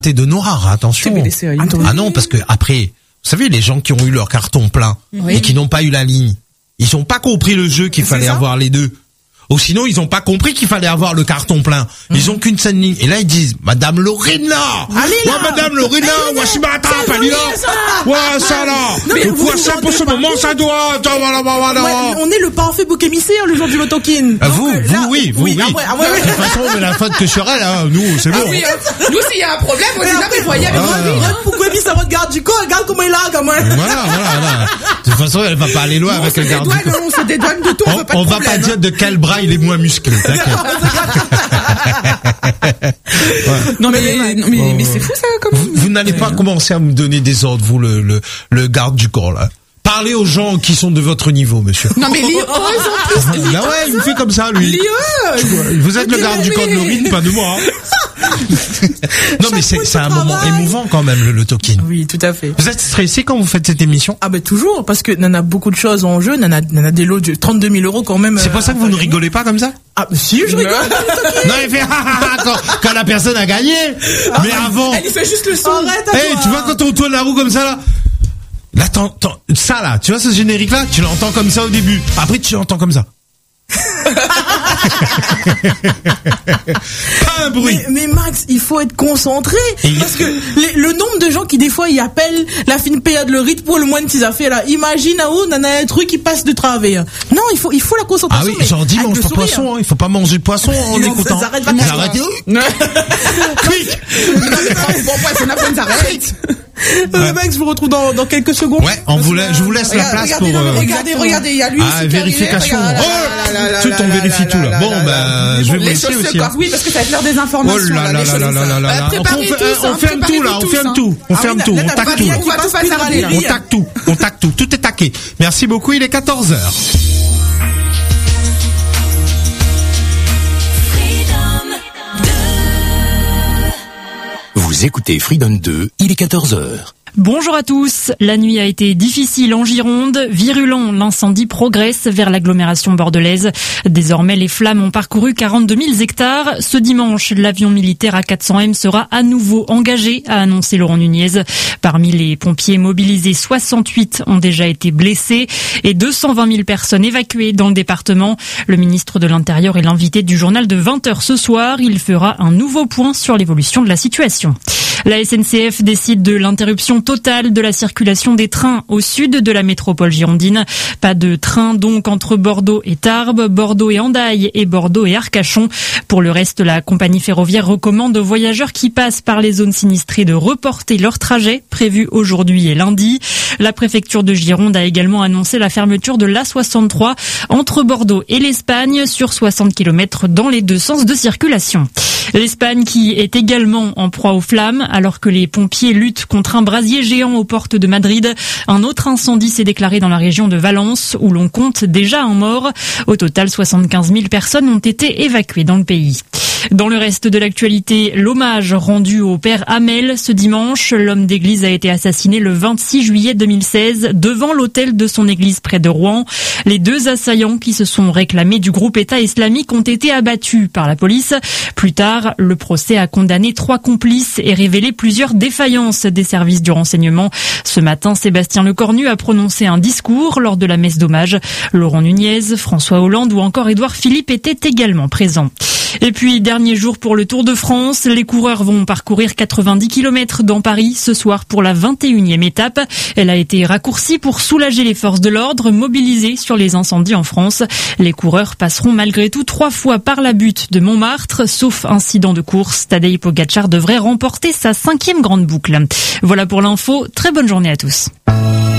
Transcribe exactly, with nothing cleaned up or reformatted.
T'es de noir, attention. Ah non, parce que après, vous savez, les gens qui ont eu leur carton plein oui. et qui n'ont pas eu la ligne, ils ont pas compris le jeu qu'il fallait avoir les deux. Ou sinon, ils ont pas compris qu'il fallait avoir le carton plein. Ils ont qu'une seule ligne. Et là, ils disent, Madame Lorena! Allez là! Ouais, Madame Lorena! Ouais, je m'attrape, allez là! Ouais, ça là! Mais quoi, ça, pour ce moment, ça doit, voilà, voilà. Ouais, on est le parfait bouc émissaire, le jour du lotokin. Ah, vous, euh, vous, là, oui, vous, oui. oui. Après, après, de toute façon, mais la faute que serait, là, nous, c'est bon. Ah, oui, hein. Nous, s'il y a un problème, on dit, non, mais voyez, avec moi, pourquoi il ça regarde du coup, regarde comment il est là, quand même. Voilà, voilà, voilà. De toute façon, elle va pas aller loin avec le garde du corps. On se dédouane de tout, on veut pas de problème. On va pas dire de quel bras il est moins musclé. Ouais. Non mais mais, mais, mais, mais c'est fou ça comme vous, vous n'allez pas commencer à me donner des ordres, vous le le, le garde du corps là. Parlez aux gens qui sont de votre niveau, monsieur. Non mais Léo, en plus. Là ouais, il me fait comme ça lui. Léo. Vous êtes le garde du corps de Laurine, pas de moi. Hein. Non mais c'est c'est un moment émouvant quand même le lotokin. Oui, tout à fait. Vous êtes stressé quand vous faites cette émission? Ah ben toujours, parce que Nana a beaucoup de choses en jeu, Nana Nana des lots de trente-deux mille euros quand même. C'est pour ça que vous ne rigolez pas comme ça? Ah si, je rigole. Non, il fait quand, quand la personne a gagné. Ah, mais avant. Elle fait juste le son. Arrête. Hey, tu vois quand on tourne la roue comme ça là. Là, t'entends ça là, tu vois ce générique là, tu l'entends comme ça au début. Après, tu l'entends comme ça. Pas un bruit. Mais, mais Max, il faut être concentré Et parce que les, le nombre de gens qui des fois ils appellent la fine payade le rythme pour le moine qu'ils a fait là. Imagine à où on a un truc qui passe de travers. Non, il faut il faut la concentration. Ah oui, j'en dis mange pas poisson, hein. Il faut pas manger de poisson en non, écoutant. Ça arrête pas. Arrêtez. Quick. Bon poisson, on s'arrête. Euh, Max, je vous retrouve dans, dans quelques secondes. Ouais, on vous la, je vous laisse regarde, la place regardez, pour. Euh... Regardez, regardez, il y a lui. Ah, vérification. Oh, tout on vérifie tout là. Bon, ben, je vais vous laisser aussi. Oui, parce que ça va être l'heure des informations. Oh là là là là là là là. On ferme tout là, on ferme tout, on ferme tout, on tac tout. On va tout passer. On tac tout, on tac tout, tout est taqué. Merci beaucoup, il est quatorze heures. Vous écoutez Freedom deux, il est quatorze heures. Bonjour à tous. La nuit a été difficile en Gironde. Virulent, l'incendie progresse vers l'agglomération bordelaise. Désormais, les flammes ont parcouru quarante-deux mille hectares. Ce dimanche, l'avion militaire A quatre cents M sera à nouveau engagé, a annoncé Laurent Nunez. Parmi les pompiers mobilisés, soixante-huit ont déjà été blessés et deux cent vingt mille personnes évacuées dans le département. Le ministre de l'Intérieur est l'invité du journal de vingt heures ce soir. Il fera un nouveau point sur l'évolution de la situation. La S N C F décide de l'interruption totale de la circulation des trains au sud de la métropole girondine. Pas de train donc entre Bordeaux et Tarbes, Bordeaux et Hendaye et Bordeaux et Arcachon. Pour le reste, la compagnie ferroviaire recommande aux voyageurs qui passent par les zones sinistrées de reporter leur trajet prévu aujourd'hui et lundi. La préfecture de Gironde a également annoncé la fermeture de l'A soixante-trois entre Bordeaux et l'Espagne sur soixante kilomètres dans les deux sens de circulation. L'Espagne qui est également en proie aux flammes alors que les pompiers luttent contre un brasier géant aux portes de Madrid. Un autre incendie s'est déclaré dans la région de Valence où l'on compte déjà un mort. Au total, soixante-quinze mille personnes ont été évacuées dans le pays. Dans le reste de l'actualité, l'hommage rendu au père Hamel ce dimanche. L'homme d'église a été assassiné le vingt-six juillet deux mille seize devant l'hôtel de son église près de Rouen. Les deux assaillants qui se sont réclamés du groupe État islamique ont été abattus par la police. Plus tard, le procès a condamné trois complices et révélé plusieurs défaillances des services du renseignement. Ce matin, Sébastien Lecornu a prononcé un discours lors de la messe d'hommage. Laurent Nunez, François Hollande ou encore Édouard Philippe étaient également présents. Et puis, dernier jour pour le Tour de France, les coureurs vont parcourir quatre-vingt-dix kilomètres dans Paris ce soir pour la vingt et unième étape. Elle a été raccourcie pour soulager les forces de l'ordre mobilisées sur les incendies en France. Les coureurs passeront malgré tout trois fois par la butte de Montmartre, sauf incident de course. Tadej Pogačar devrait remporter sa cinquième grande boucle. Voilà pour l'info. Très bonne journée à tous.